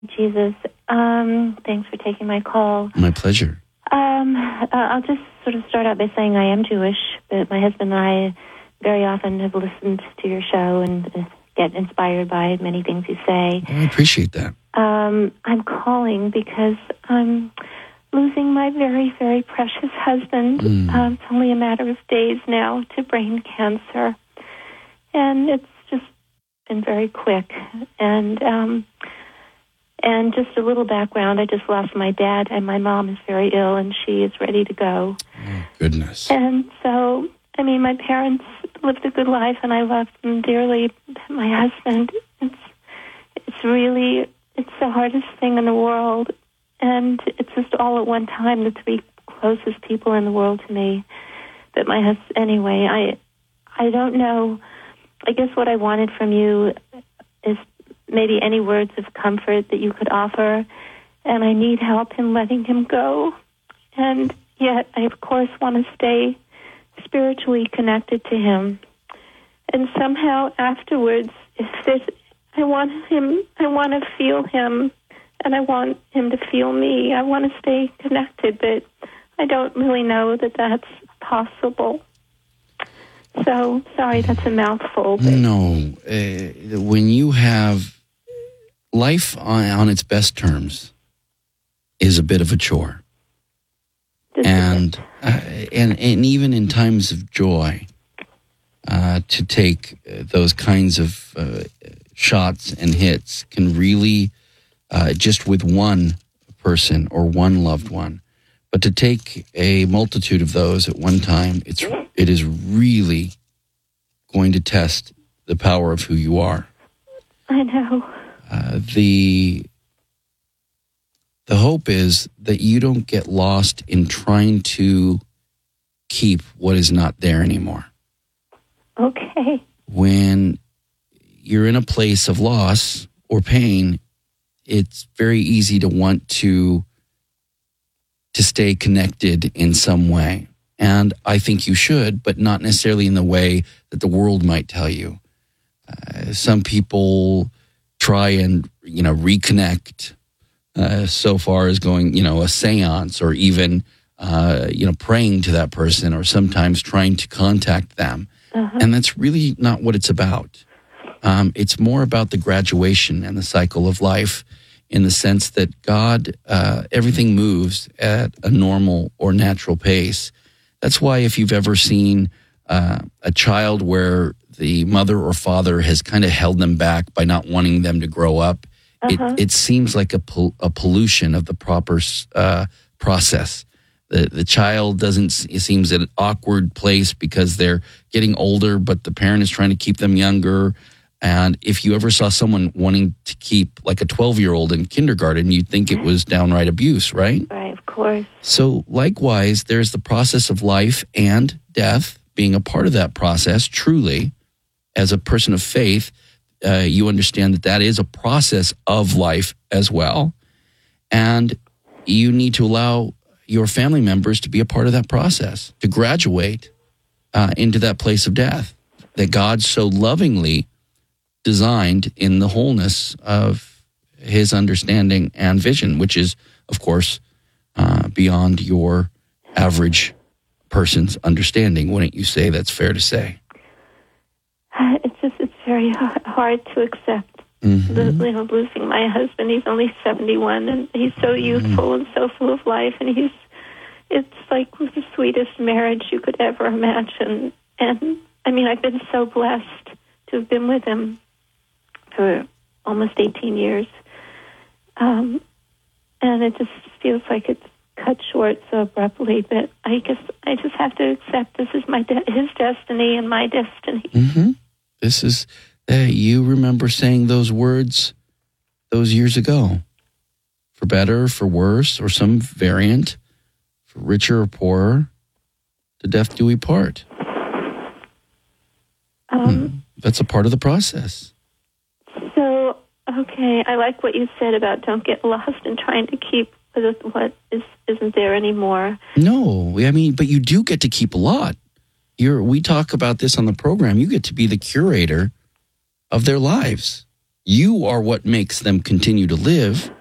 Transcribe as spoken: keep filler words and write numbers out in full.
Jesus, um, thanks for taking my call. My pleasure. Um, uh, I'll just sort of start out by saying I am Jewish, but my husband and I very often have listened to your show and uh, get inspired by many things you say. Oh, I appreciate that. Um, I'm calling because I'm losing my very, very precious husband. Mm. Um, it's only a matter of days now to brain cancer, and it's just been very quick. And um, and just a little background: I just lost my dad, and my mom is very ill, and she is ready to go. Oh, goodness. And so, I mean, my parents lived a good life, and I loved them dearly. My husband, it's it's really it's the hardest thing in the world. And it's just all at one time, the three closest people in the world to me. But my husband, anyway, I, I don't know. I guess what I wanted from you is maybe any words of comfort that you could offer. And I need help in letting him go. And yet, I, of course, want to stay spiritually connected to him. And somehow afterwards, if there's, I want him, I want to feel him. And I want him to feel me. I want to stay connected, but I don't really know that that's possible. So, sorry, that's a mouthful. But No. Uh, when you have life on, on its best terms is a bit of a chore. And, uh, and, and even in times of joy, uh, to take uh, those kinds of uh, shots and hits can really... Uh, just with one person or one loved one. But to take a multitude of those at one time, it's it is really going to test the power of who you are. I know. Uh, the the hope is that you don't get lost in trying to keep what is not there anymore. Okay. When you're in a place of loss or pain, it's very easy to want to to stay connected in some way. And I think you should, but not necessarily in the way that the world might tell you. Uh, some people try and, you know, reconnect uh, so far as going, you know, a seance or even, uh, you know, praying to that person or sometimes trying to contact them. Uh-huh. And that's really not what it's about. Um, it's more about the graduation and the cycle of life in the sense that God, uh, everything moves at a normal or natural pace. That's why if you've ever seen uh, a child where the mother or father has kind of held them back by not wanting them to grow up, uh-huh. it, it seems like a, pol- a pollution of the proper uh, process. The, the child doesn't, it seems at an awkward place because they're getting older, but the parent is trying to keep them younger. And if you ever saw someone wanting to keep like a twelve-year-old in kindergarten, you'd think it was downright abuse, right? Right, of course. So likewise, there's the process of life and death being a part of that process. Truly, as a person of faith, uh, you understand that that is a process of life as well. And you need to allow your family members to be a part of that process, to graduate uh, into that place of death that God so lovingly designed in the wholeness of his understanding and vision, which is, of course, uh, beyond your average person's understanding. Wouldn't you say that's fair to say? Uh, it's just, it's very hard to accept, mm-hmm. the, you know, losing my husband. He's only seventy-one, and he's so youthful mm-hmm. and so full of life, and he's, it's like the sweetest marriage you could ever imagine. And, I mean, I've been so blessed to have been with him for almost eighteen years. Um, and it just feels like it's cut short so abruptly, but I guess I just have to accept this is my de- his destiny and my destiny. Mm-hmm. This is, uh, you remember saying those words those years ago. For better, for worse, or some variant, for richer or poorer, to death do we part. Um, hmm. That's a part of the process. So, okay, I like what you said about don't get lost in trying to keep what is, isn't there anymore. No, I mean, but you do get to keep a lot. You're, we talk about this on the program. You get to be the curator of their lives. You are what makes them continue to live.